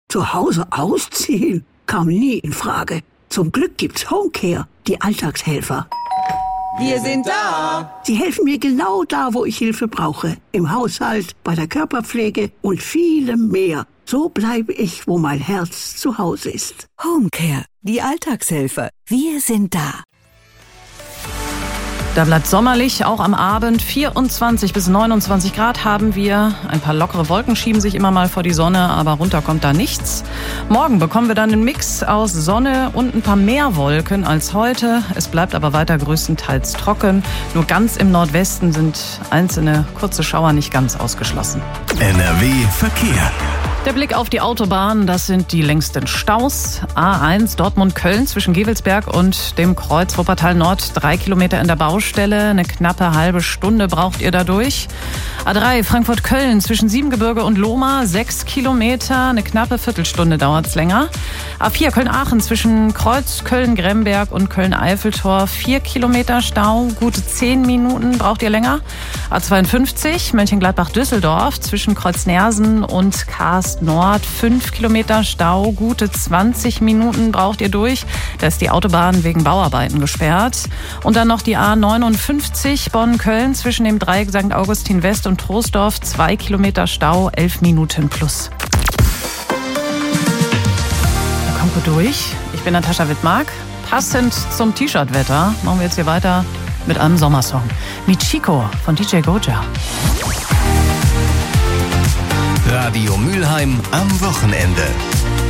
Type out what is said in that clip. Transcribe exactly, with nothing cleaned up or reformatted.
Zu Hause ausziehen kam nie in Frage. Zum Glück gibt's Homecare, die Alltagshelfer. Wir sind da. Sie helfen mir genau da, wo ich Hilfe brauche. Im Haushalt, bei der Körperpflege und vielem mehr. So bleibe ich, wo mein Herz zu Hause ist. Homecare, die Alltagshelfer. Wir sind da. Da bleibt sommerlich, auch am Abend. vierundzwanzig bis neunundzwanzig Grad haben wir. Ein paar lockere Wolken schieben sich immer mal vor die Sonne, aber runter kommt da nichts. Morgen bekommen wir dann einen Mix aus Sonne und ein paar mehr Wolken als heute. Es bleibt aber weiter größtenteils trocken. Nur ganz im Nordwesten sind einzelne kurze Schauer nicht ganz ausgeschlossen. N R W Verkehr. Der Blick auf die Autobahn, das sind die längsten Staus. A eins Dortmund-Köln zwischen Gevelsberg und dem Kreuz Wuppertal Nord, drei Kilometer in der Baustelle. Eine knappe halbe Stunde braucht ihr dadurch. A drei Frankfurt-Köln zwischen Siebengebirge und Lohmar, sechs Kilometer. Eine knappe Viertelstunde dauert's länger. A vier Köln-Aachen zwischen Kreuz Köln-Gremberg und Köln-Eiffeltor, vier Kilometer Stau. Gute zehn Minuten braucht ihr länger. A zweiundfünfzig Mönchengladbach-Düsseldorf zwischen Kreuz-Nersen und Kars Nord, fünf Kilometer Stau, gute zwanzig Minuten braucht ihr durch. Da ist die Autobahn wegen Bauarbeiten gesperrt. Und dann noch die A neunundfünfzig Bonn-Köln zwischen dem Dreieck Sankt Augustin West und Troisdorf, zwei Kilometer Stau, elf Minuten plus. Da kommt gut durch. Ich bin Natascha Wittmark. Passend zum T-Shirt-Wetter machen wir jetzt hier weiter mit einem Sommersong. Michiko von D J Goja. Radio Mülheim am Wochenende.